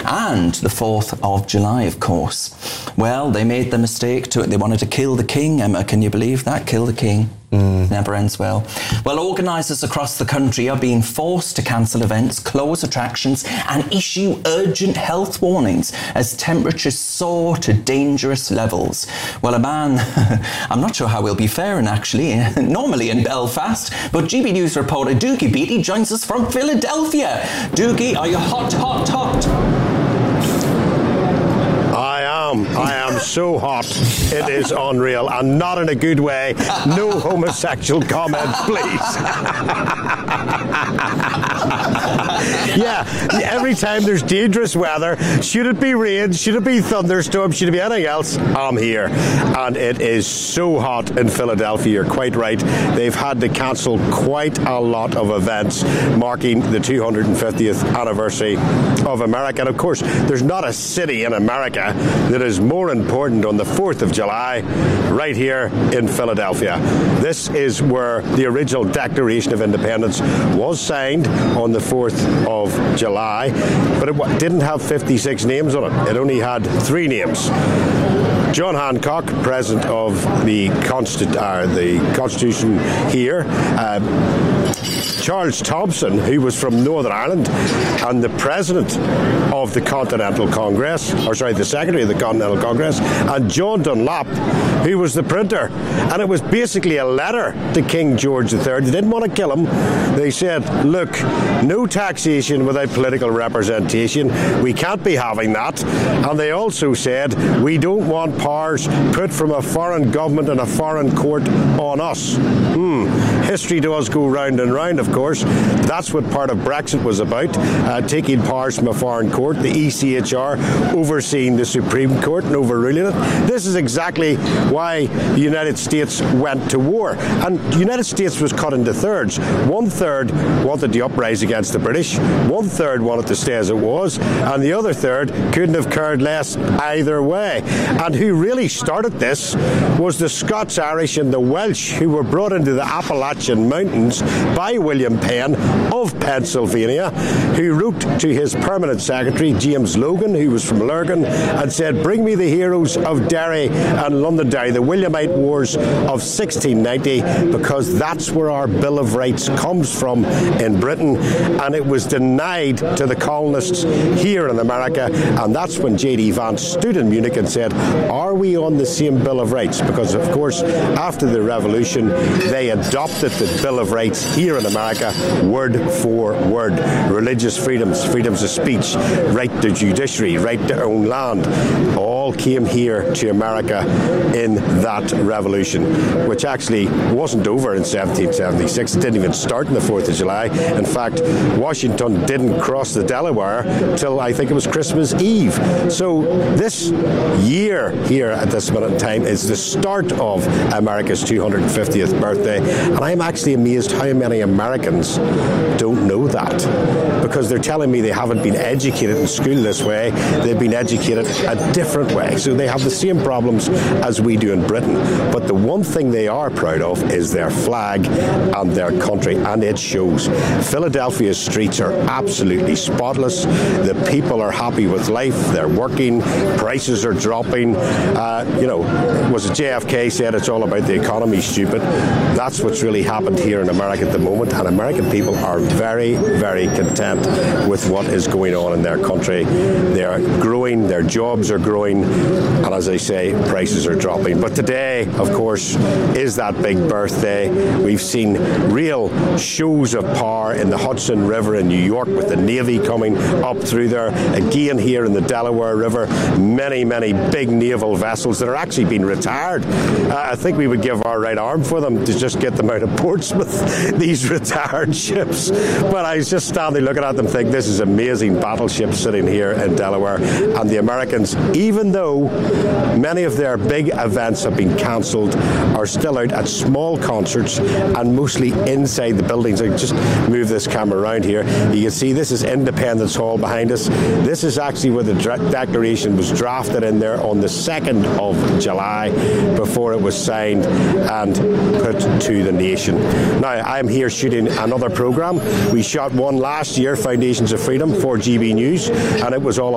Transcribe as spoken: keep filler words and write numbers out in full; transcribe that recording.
and the fourth of July, of course. Well, they made the mistake to it. They wanted to kill the king, Emma. Can you believe that? Kill the king. Mm. Never ends well. Well, organisers across the country are being forced to cancel events, close attractions and issue urgent health warnings as temperatures soar to dangerous levels. Well, a man, I'm not sure how we'll be faring actually, normally in Belfast, but G B News reporter Doogie Beattie joins us from Philadelphia. Doogie, are you hot, hot, hot? I am. I am so hot. It is unreal, and not in a good way. No homosexual comments, please. Yeah, every time there's dangerous weather, should it be rain, should it be thunderstorm, should it be anything else, I'm here. And it is so hot in Philadelphia, you're quite right. They've had to cancel quite a lot of events marking the two hundred fiftieth anniversary of America. And of course, there's not a city in America that is more important on the fourth of July right here in Philadelphia. This is where the original Declaration of Independence was signed on the fourth of July, but it didn't have fifty-six names on it. It only had three names. John Hancock, President of the, Consti- uh, the Constitution here, uh, Charles Thompson, who was from Northern Ireland, and the President of the Continental Congress, or sorry, the Secretary of the Continental Congress, and John Dunlap, who was the printer. And it was basically a letter to King George the Third. They didn't want to kill him. They said, look, no taxation without political representation. We can't be having that. And they also said, we don't want powers put from a foreign government and a foreign court on us. Hmm. History does go round and round, of course. That's what part of Brexit was about, uh, taking powers from a foreign court, the E C H R overseeing the Supreme Court and overruling it. This is exactly why the United States went to war. And the United States was cut into thirds. One third wanted to uprise against the British, one third wanted to stay as it was, and the other third couldn't have cared less either way. And who really started this was the Scots, Irish and the Welsh, who were brought into the Appalachian Mountains by William Penn of Pennsylvania, who wrote to his permanent secretary, James Logan, who was from Lurgan, and said, bring me the heroes of Derry and Londonderry, the Williamite Wars of sixteen ninety, because that's where our Bill of Rights comes from in Britain. And it was denied to the colonists here in America. And that's when J D Vance stood in Munich and said, are we on the same Bill of Rights? Because, of course, after the Revolution, they adopted the Bill of Rights here in America, word for word. Religious freedoms, freedoms of speech, right to judiciary, right to own land, all came here to America in that revolution, which actually wasn't over in seventeen seventy-six. It didn't even start on the fourth of July. In fact, Washington didn't cross the Delaware till I think it was Christmas Eve. So this year here at this minute in time is the start of America's two hundred fiftieth birthday, and I'm actually amazed how many Americans don't know that, because they're telling me they haven't been educated in school this way. They've been educated a different way. So they have the same problems as we do in Britain. But the one thing they are proud of is their flag and their country, and it shows. Philadelphia's streets are absolutely spotless. The people are happy with life. They're working. Prices are dropping. Uh, you know, was it J F K said it's all about the economy, stupid? That's what's really happened here in America at the moment, and American people are very, very content with what is going on in their country. They are growing, their jobs are growing, and as I say, prices are dropping. But today, of course, is that big birthday. We've seen real shows of power in the Hudson River in New York, with the Navy coming up through there. Again here in the Delaware River, many, many big naval vessels that are actually being retired. Uh, I think we would give our right arm for them to just get them out of Portsmouth, these retired ships. But I was just standing looking at them think this is amazing battleships sitting here in Delaware. And the Americans, even though many of their big events have been cancelled, are still out at small concerts and mostly inside the buildings. I just move this camera around here. You can see this is Independence Hall behind us. This is actually where the Declaration was drafted in there on the second of July before it was signed and put to the nation. Now, I'm here shooting another programme. We shot one last year, Foundations of Freedom, for G B News, and it was all